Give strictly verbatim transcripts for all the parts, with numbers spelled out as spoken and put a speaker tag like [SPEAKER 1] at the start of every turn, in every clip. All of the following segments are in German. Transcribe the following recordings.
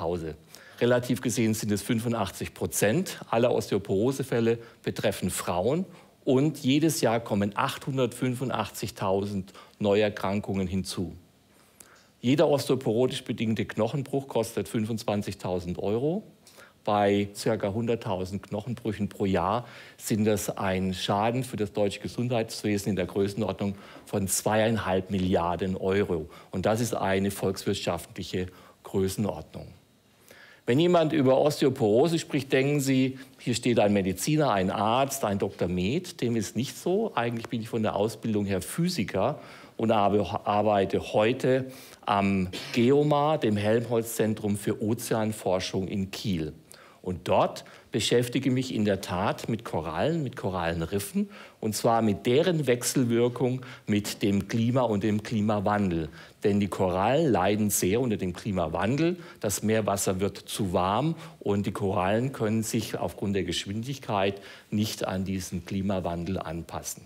[SPEAKER 1] Hause. Relativ gesehen sind es fünfundachtzig Prozent aller Osteoporosefälle betreffen Frauen. Und jedes Jahr kommen achthundertfünfundachtzigtausend neue Erkrankungen hinzu. Jeder osteoporotisch bedingte Knochenbruch kostet fünfundzwanzigtausend Euro. Bei ca. hunderttausend Knochenbrüchen pro Jahr sind das ein Schaden für das deutsche Gesundheitswesen in der Größenordnung von zweieinhalb Milliarden Euro. Und das ist eine volkswirtschaftliche Größenordnung. Wenn jemand über Osteoporose spricht, denken Sie, hier steht ein Mediziner, ein Arzt, ein Doktor Med. Dem ist nicht so. Eigentlich bin ich von der Ausbildung her Physiker und arbeite heute am GEOMAR, dem Helmholtz-Zentrum für Ozeanforschung in Kiel. Und dort beschäftige ich mich in der Tat mit Korallen, mit Korallenriffen, und zwar mit deren Wechselwirkung mit dem Klima und dem Klimawandel. Denn die Korallen leiden sehr unter dem Klimawandel. Das Meerwasser wird zu warm und die Korallen können sich aufgrund der Geschwindigkeit nicht an diesen Klimawandel anpassen.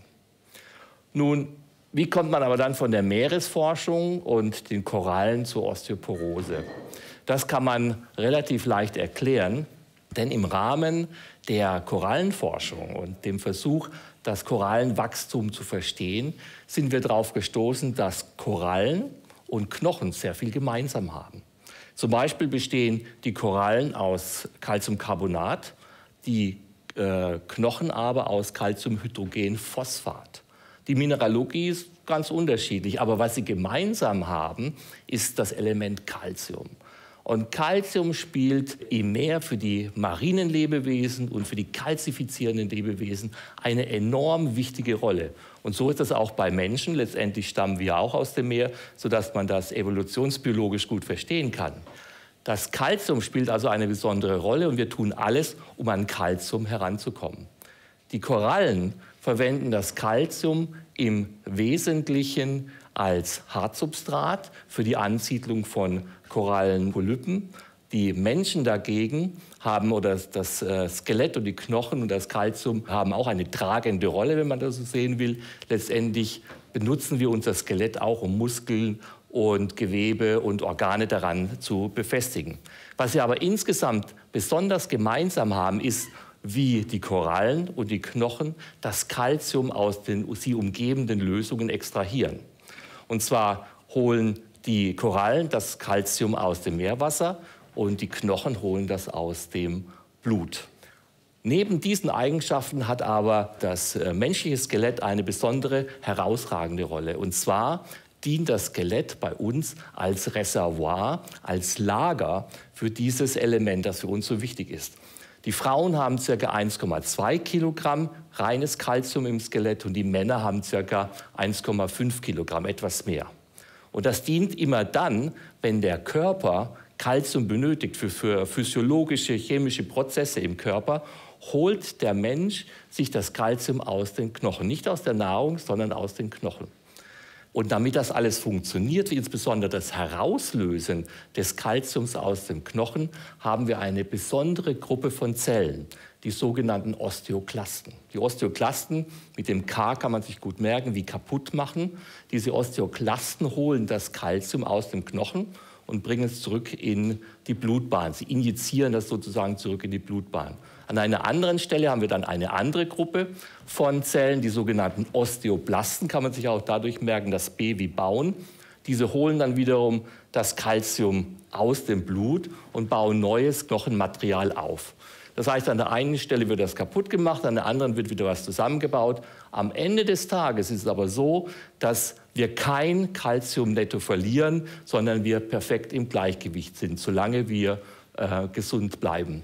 [SPEAKER 1] Nun, wie kommt man aber dann von der Meeresforschung und den Korallen zur Osteoporose? Das kann man relativ leicht erklären. Denn im Rahmen der Korallenforschung und dem Versuch, das Korallenwachstum zu verstehen, sind wir darauf gestoßen, dass Korallen und Knochen sehr viel gemeinsam haben. Zum Beispiel bestehen die Korallen aus Calciumcarbonat, die äh, Knochen aber aus Calciumhydrogenphosphat. Die Mineralogie ist ganz unterschiedlich, aber was sie gemeinsam haben, ist das Element Calcium. Und Calcium spielt im Meer für die marinen Lebewesen und für die kalzifizierenden Lebewesen eine enorm wichtige Rolle. Und so ist das auch bei Menschen. Letztendlich stammen wir auch aus dem Meer, sodass man das evolutionsbiologisch gut verstehen kann. Das Calcium spielt also eine besondere Rolle und wir tun alles, um an Calcium heranzukommen. Die Korallen verwenden das Calcium im Wesentlichen als Hartsubstrat für die Ansiedlung von Korallenpolypen. Die Menschen dagegen haben, oder das Skelett und die Knochen und das Calcium haben auch eine tragende Rolle, wenn man das so sehen will. Letztendlich benutzen wir unser Skelett auch, um Muskeln und Gewebe und Organe daran zu befestigen. Was sie aber insgesamt besonders gemeinsam haben, ist, wie die Korallen und die Knochen das Calcium aus den sie umgebenden Lösungen extrahieren. Und zwar holen die Korallen das Calcium aus dem Meerwasser und die Knochen holen das aus dem Blut. Neben diesen Eigenschaften hat aber das menschliche Skelett eine besondere, herausragende Rolle. Und zwar dient das Skelett bei uns als Reservoir, als Lager für dieses Element, das für uns so wichtig ist. Die Frauen haben ca. eins Komma zwei Kilogramm reines Calcium im Skelett und die Männer haben ca. eins Komma fünf Kilogramm, etwas mehr. Und das dient immer dann, wenn der Körper Calcium benötigt für, für physiologische, chemische Prozesse im Körper, holt der Mensch sich das Calcium aus den Knochen. Nicht aus der Nahrung, sondern aus den Knochen. Und damit das alles funktioniert, insbesondere das Herauslösen des Calciums aus dem Knochen, haben wir eine besondere Gruppe von Zellen, die sogenannten Osteoklasten. Die Osteoklasten, mit dem K kann man sich gut merken, wie kaputt machen. Diese Osteoklasten holen das Calcium aus dem Knochen und bringen es zurück in die Blutbahn. Sie injizieren das sozusagen zurück in die Blutbahn. An einer anderen Stelle haben wir dann eine andere Gruppe von Zellen, die sogenannten Osteoblasten, kann man sich auch dadurch merken, das B wie bauen. Diese holen dann wiederum das Calcium aus dem Blut und bauen neues Knochenmaterial auf. Das heißt, an der einen Stelle wird das kaputt gemacht, an der anderen wird wieder was zusammengebaut. Am Ende des Tages ist es aber so, dass wir kein Calcium netto verlieren, sondern wir perfekt im Gleichgewicht sind, solange wir äh, gesund bleiben.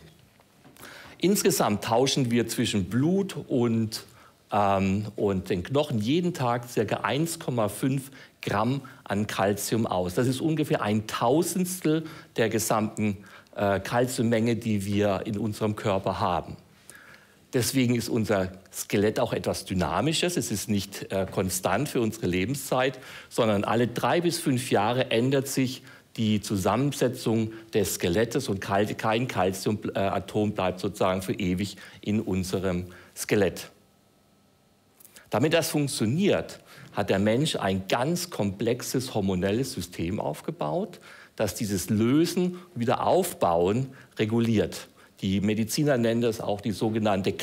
[SPEAKER 1] Insgesamt tauschen wir zwischen Blut und, ähm, und den Knochen jeden Tag ca. eins Komma fünf Gramm an Calcium aus. Das ist ungefähr ein Tausendstel der gesamten äh, Calciummenge, die wir in unserem Körper haben. Deswegen ist unser Skelett auch etwas Dynamisches. Es ist nicht äh, konstant für unsere Lebenszeit, sondern alle drei bis fünf Jahre ändert sich die Zusammensetzung des Skelettes und kein Calciumatom bleibt sozusagen für ewig in unserem Skelett. Damit das funktioniert, hat der Mensch ein ganz komplexes hormonelles System aufgebaut, das dieses Lösen, wieder Aufbauen reguliert. Die Mediziner nennen das auch die sogenannte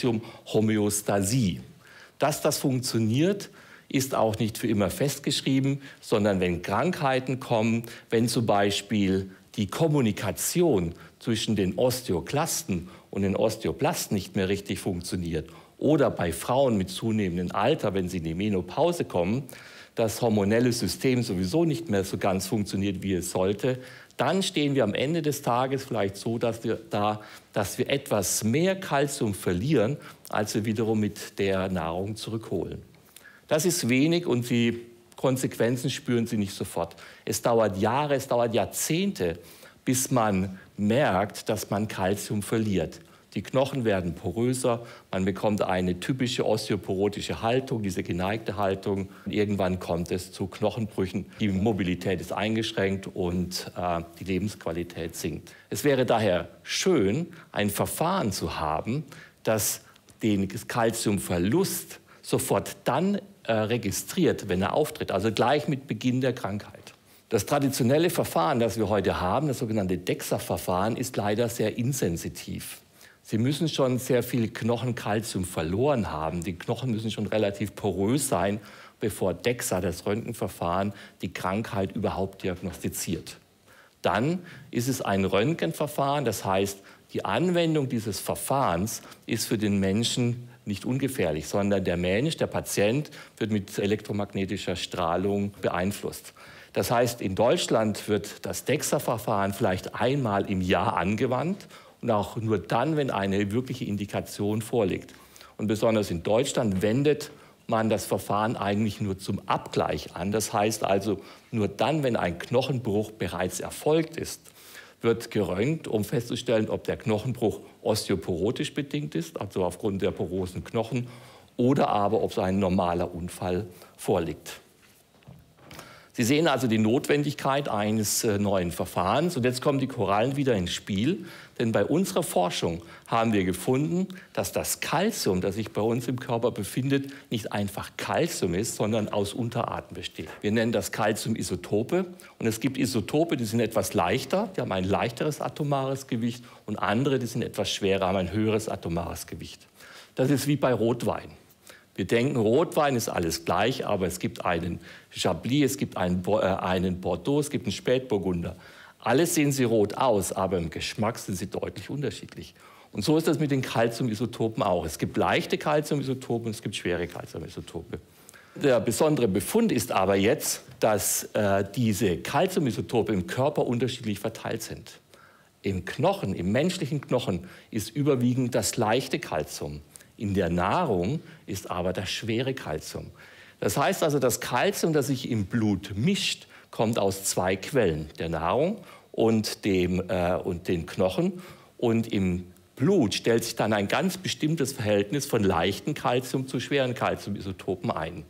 [SPEAKER 1] Calcium-Homöostasie. Dass das funktioniert, ist auch nicht für immer festgeschrieben, sondern wenn Krankheiten kommen, wenn zum Beispiel die Kommunikation zwischen den Osteoklasten und den Osteoplasten nicht mehr richtig funktioniert oder bei Frauen mit zunehmendem Alter, wenn sie in die Menopause kommen, das hormonelle System sowieso nicht mehr so ganz funktioniert, wie es sollte, dann stehen wir am Ende des Tages vielleicht so, dass wir, da, dass wir etwas mehr Kalzium verlieren, als wir wiederum mit der Nahrung zurückholen. Das ist wenig und die Konsequenzen spüren Sie nicht sofort. Es dauert Jahre, es dauert Jahrzehnte, bis man merkt, dass man Kalzium verliert. Die Knochen werden poröser, man bekommt eine typische osteoporotische Haltung, diese geneigte Haltung. Irgendwann kommt es zu Knochenbrüchen, die Mobilität ist eingeschränkt und äh, die Lebensqualität sinkt. Es wäre daher schön, ein Verfahren zu haben, das den Kalziumverlust sofort dann äh, registriert, wenn er auftritt, also gleich mit Beginn der Krankheit. Das traditionelle Verfahren, das wir heute haben, das sogenannte DEXA-Verfahren, ist leider sehr insensitiv. Sie müssen schon sehr viel Knochenkalzium verloren haben. Die Knochen müssen schon relativ porös sein, bevor DEXA, das Röntgenverfahren, die Krankheit überhaupt diagnostiziert. Dann ist es ein Röntgenverfahren, das heißt, die Anwendung dieses Verfahrens ist für den Menschen nicht ungefährlich, sondern der Mensch, der Patient, wird mit elektromagnetischer Strahlung beeinflusst. Das heißt, in Deutschland wird das DEXA-Verfahren vielleicht einmal im Jahr angewandt und auch nur dann, wenn eine wirkliche Indikation vorliegt. Und besonders in Deutschland wendet man das Verfahren eigentlich nur zum Abgleich an. Das heißt also, nur dann, wenn ein Knochenbruch bereits erfolgt ist, wird geröntgt, um festzustellen, ob der Knochenbruch osteoporotisch bedingt ist, also aufgrund der porosen Knochen, oder aber ob so ein normaler Unfall vorliegt. Sie sehen also die Notwendigkeit eines äh, neuen Verfahrens. Und jetzt kommen die Korallen wieder ins Spiel. Denn bei unserer Forschung haben wir gefunden, dass das Calcium, das sich bei uns im Körper befindet, nicht einfach Calcium ist, sondern aus Unterarten besteht. Wir nennen das Calcium-Isotope. Und es gibt Isotope, die sind etwas leichter, die haben ein leichteres atomares Gewicht. Und andere, die sind etwas schwerer, haben ein höheres atomares Gewicht. Das ist wie bei Rotwein. Wir denken, Rotwein ist alles gleich, aber es gibt einen Chablis, es gibt einen, äh, einen Bordeaux, es gibt einen Spätburgunder. Alles sehen sie rot aus, aber im Geschmack sind sie deutlich unterschiedlich. Und so ist das mit den Calciumisotopen auch. Es gibt leichte Calciumisotope und es gibt schwere Calciumisotope. Der besondere Befund ist aber jetzt, dass äh, diese Calciumisotope im Körper unterschiedlich verteilt sind. Im Knochen, im menschlichen Knochen, ist überwiegend das leichte Calcium. In der Nahrung ist aber das schwere Calcium. Das heißt also, das Calcium, das sich im Blut mischt, kommt aus zwei Quellen, der Nahrung und, dem, äh, und den Knochen. Und im Blut stellt sich dann ein ganz bestimmtes Verhältnis von leichten Calcium zu schweren Calciumisotopen ein.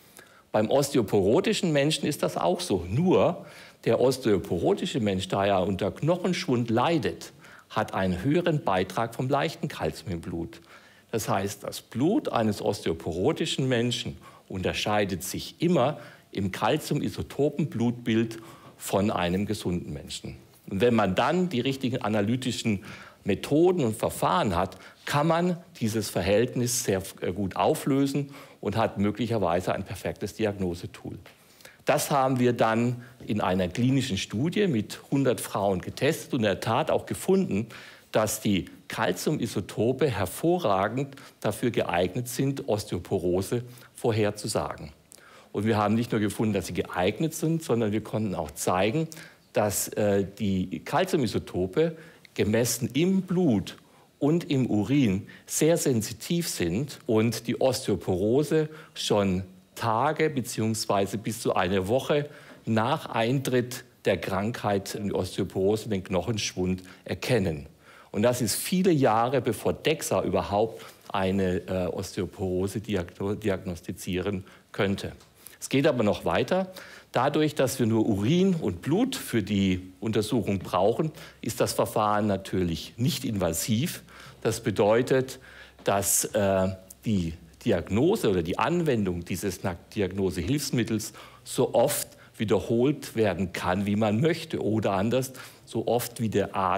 [SPEAKER 1] Beim osteoporotischen Menschen ist das auch so. Nur der osteoporotische Mensch, da er unter Knochenschwund leidet, hat einen höheren Beitrag vom leichten Calcium im Blut. Das heißt, das Blut eines osteoporotischen Menschen unterscheidet sich immer im Calcium-Isotopen-Blutbild von einem gesunden Menschen. Und wenn man dann die richtigen analytischen Methoden und Verfahren hat, kann man dieses Verhältnis sehr gut auflösen und hat möglicherweise ein perfektes Diagnosetool. Das haben wir dann in einer klinischen Studie mit hundert Frauen getestet und in der Tat auch gefunden, dass die Calciumisotope hervorragend dafür geeignet sind, Osteoporose vorherzusagen. Und wir haben nicht nur gefunden, dass sie geeignet sind, sondern wir konnten auch zeigen, dass äh, die Calciumisotope gemessen im Blut und im Urin sehr sensitiv sind und die Osteoporose schon Tage bzw. bis zu eine Woche nach Eintritt der Krankheit, die Osteoporose, den Knochenschwund erkennen. Und das ist viele Jahre, bevor DEXA überhaupt eine äh, Osteoporose diagno diagnostizieren könnte. Es geht aber noch weiter. Dadurch, dass wir nur Urin und Blut für die Untersuchung brauchen, ist das Verfahren natürlich nicht invasiv. Das bedeutet, dass äh, die Diagnose oder die Anwendung dieses Diagnosehilfsmittels so oft wiederholt werden kann, wie man möchte. Oder anders, so oft wie der Arzt